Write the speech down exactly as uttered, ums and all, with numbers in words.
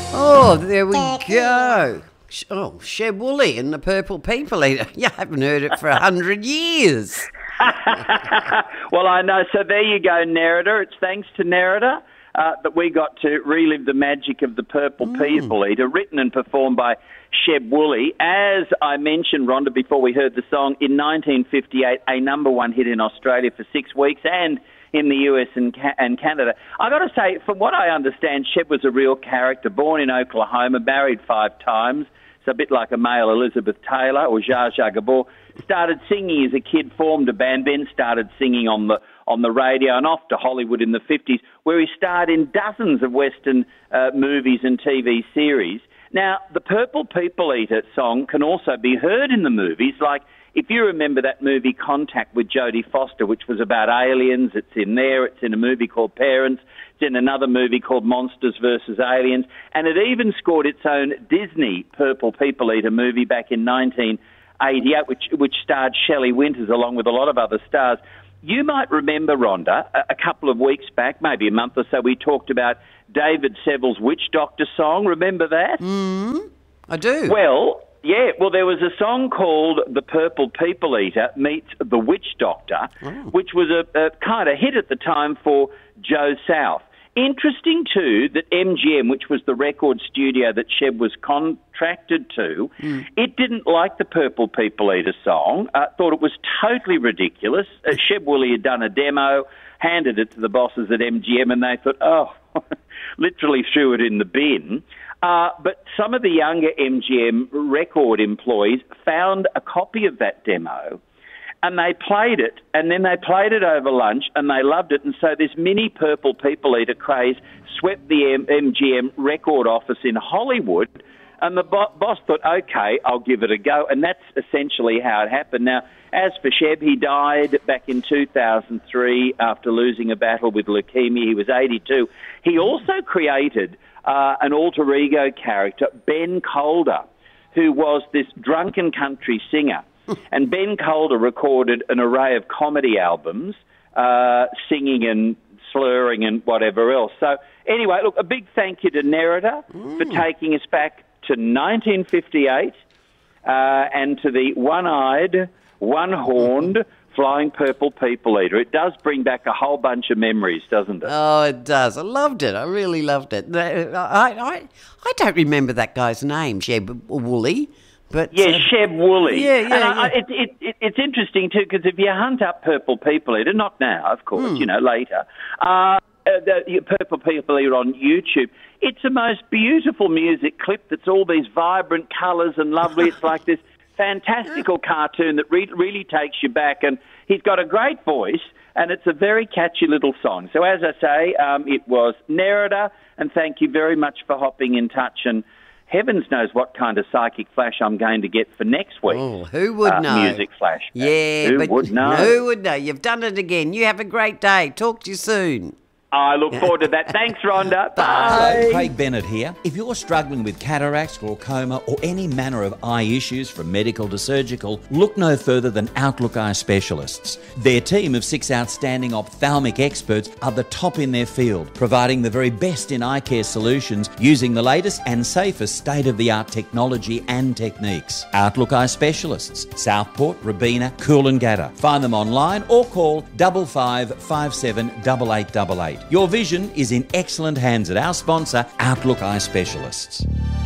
Oh, there we go. Oh, Sheb Wooley and the Purple People Eater. You haven't heard it for a hundred years. Well, I know. So there you go, Nerida. It's thanks to Nerida uh, that we got to relive the magic of the Purple mm. People Eater, written and performed by Sheb Wooley. As I mentioned, Rhonda, before we heard the song, in nineteen fifty-eight, a number one hit in Australia for six weeks and in the U S and, Ca- and Canada. I've got to say, from what I understand, Sheb was a real character, born in Oklahoma, married five times. It's a bit like a male Elizabeth Taylor or Zsa Zsa Gabor. Started singing as a kid, formed a band, then started singing on the on the radio and off to Hollywood in the fifties, where he starred in dozens of Western uh, movies and T V series. Now, the Purple People Eater song can also be heard in the movies, like if you remember that movie Contact with Jodie Foster, which was about aliens, it's in there. It's in a movie called Parents. It's in another movie called Monsters versus Aliens. And it even scored its own Disney Purple People Eater movie back in nineteen eighty-eight, which, which starred Shelley Winters along with a lot of other stars. You might remember, Rhonda, a, a couple of weeks back, maybe a month or so, we talked about David Seville's Witch Doctor song. Remember that? Mm, I do. Well... Yeah, well, there was a song called The Purple People Eater Meets the Witch Doctor, oh. which was a, a kind of hit at the time for Joe South. Interesting, too, that M G M, which was the record studio that Sheb was contracted to, mm. it didn't like the Purple People Eater song, uh, thought it was totally ridiculous. Uh, Sheb Wooley had done a demo, handed it to the bosses at M G M, and they thought, oh, literally threw it in the bin. Uh, but some of the younger M G M record employees found a copy of that demo and they played it, and then they played it over lunch and they loved it. And so this mini Purple People Eater craze swept the M- MGM record office in Hollywood, and the bo- boss thought, OK, I'll give it a go. And that's essentially how it happened. Now, as for Sheb, he died back in two thousand three after losing a battle with leukemia. He was eighty-two. He also created Uh, an alter ego character, Ben Calder, who was this drunken country singer. And Ben Calder recorded an array of comedy albums, uh, singing and slurring and whatever else. So anyway, look, a big thank you to Nerida mm. for taking us back to nineteen fifty-eight uh, and to the one-eyed, one-horned, Flying Purple People Eater. It does bring back a whole bunch of memories, doesn't it? Oh, it does. I loved it. I really loved it. I I, I don't remember that guy's name, Sheb Wooley. But, yeah, uh, Sheb Wooley. Yeah, yeah. And I, yeah. I, it, it, it, it's interesting, too, because if you hunt up Purple People Eater, not now, of course, mm. you know, later, uh, the Purple People Eater on YouTube, it's the most beautiful music clip that's all these vibrant colours and lovely. It's like this fantastical cartoon that re- really takes you back, and he's got a great voice, and it's a very catchy little song. So as I say, um, it was Nerida, and thank you very much for hopping in touch, and heavens knows what kind of psychic flash I'm going to get for next week. Oh, who would uh, know? Music flash. Yeah, who but would know? Who would know? You've done it again. You have a great day. Talk to you soon. I look forward to that. Thanks, Rhonda. Bye. Hello, Craig Bennett here. If you're struggling with cataracts, glaucoma, or any manner of eye issues from medical to surgical, look no further than Outlook Eye Specialists. Their team of six outstanding ophthalmic experts are the top in their field, providing the very best in eye care solutions using the latest and safest state-of-the-art technology and techniques. Outlook Eye Specialists, Southport, Robina, Coolangatta. Find them online or call five five five seven eight eight eight eight. Your vision is in excellent hands at our sponsor, Outlook Eye Specialists.